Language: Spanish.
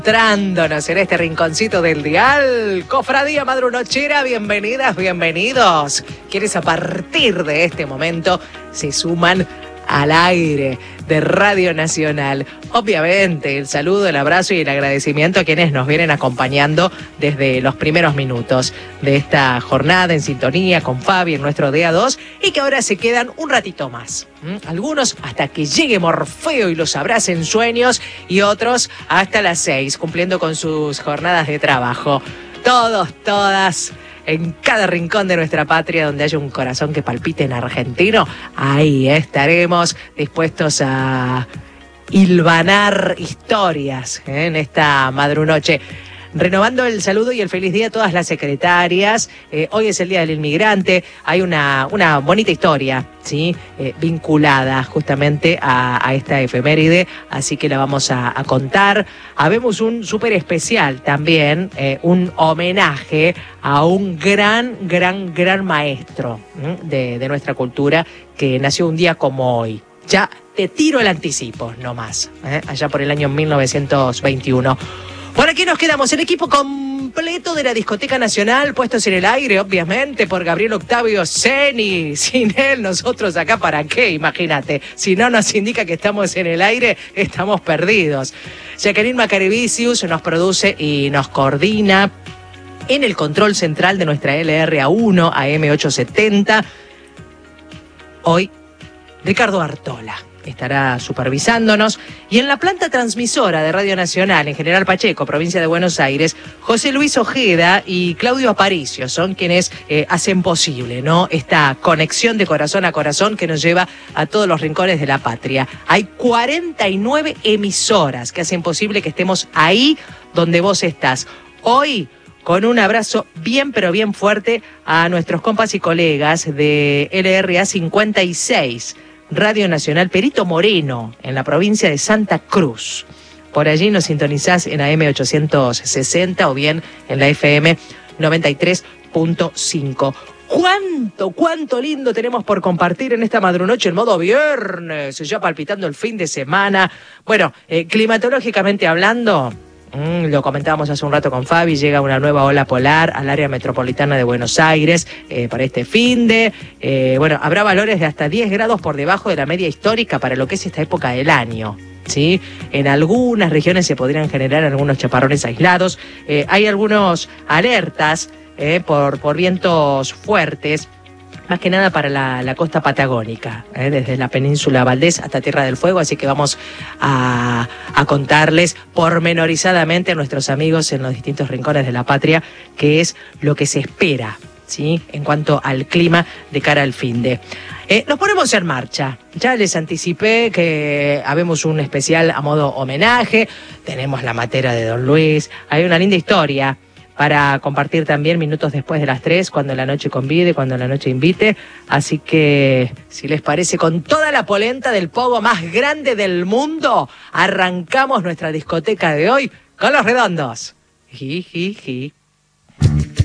adentrándonos en este rinconcito del dial. Cofradía Madrunochera, bienvenidas, bienvenidos. Quienes a partir de este momento se suman al aire de Radio Nacional. Obviamente, el saludo, el abrazo y el agradecimiento a quienes nos vienen acompañando desde los primeros minutos de esta jornada en sintonía con Fabi en nuestro DA2 y que ahora se quedan un ratito más. Algunos hasta que llegue Morfeo y los abrace en sueños y otros hasta las 6, cumpliendo con sus jornadas de trabajo. Todos, todas, en cada rincón de nuestra patria donde haya un corazón que palpite en argentino, ahí estaremos dispuestos a hilvanar historias en esta madrunoche. Renovando el saludo y el feliz día a todas las secretarias. Hoy es el Día del Inmigrante. Hay una bonita historia, ¿sí? Vinculada justamente a esta efeméride, así que la vamos a contar. Habemos un súper especial también, un homenaje a un gran maestro de nuestra cultura que nació un día como hoy. Ya te tiro el anticipo nomás, allá por el año 1921. Por aquí nos quedamos, el equipo completo de la Discoteca Nacional, puestos en el aire, obviamente, por Gabriel Octavio Ceni. Sin él, nosotros acá, ¿para qué? Imagínate, si no nos indica que estamos en el aire, estamos perdidos. Jacqueline Macarevicius nos produce y nos coordina en el control central de nuestra LRA1 AM870. Hoy, Ricardo Artola estará supervisándonos, y en la planta transmisora de Radio Nacional en General Pacheco, provincia de Buenos Aires, José Luis Ojeda y Claudio Aparicio son quienes hacen posible, ¿no?, esta conexión de corazón a corazón que nos lleva a todos los rincones de la patria. Hay 49 emisoras que hacen posible que estemos ahí donde vos estás. Hoy, con un abrazo bien pero bien fuerte a nuestros compas y colegas de LRA 56, Radio Nacional Perito Moreno, en la provincia de Santa Cruz. Por allí nos sintonizás en AM 860 o bien en la FM 93.5. ¿Cuánto lindo tenemos por compartir en esta madrunoche en modo viernes, ya palpitando el fin de semana? Bueno, climatológicamente hablando, lo comentábamos hace un rato con Fabi, llega una nueva ola polar al área metropolitana de Buenos Aires para este finde. Bueno, habrá valores de hasta 10 grados por debajo de la media histórica para lo que es esta época del año, ¿sí? En algunas regiones se podrían generar algunos chaparrones aislados. Hay algunos alertas por vientos fuertes, más que nada para la costa patagónica, desde la península Valdés hasta Tierra del Fuego, así que vamos a contarles pormenorizadamente a nuestros amigos en los distintos rincones de la patria qué es lo que se espera, ¿sí?, en cuanto al clima de cara al finde. Nos ponemos en marcha. Ya les anticipé que habemos un especial a modo homenaje, tenemos la matera de Don Luis, hay una linda historia para compartir también minutos después de las 3, cuando la noche convide, cuando la noche invite. Así que, si les parece, con toda la polenta del pogo más grande del mundo, arrancamos nuestra discoteca de hoy con Los Redondos. Jiji.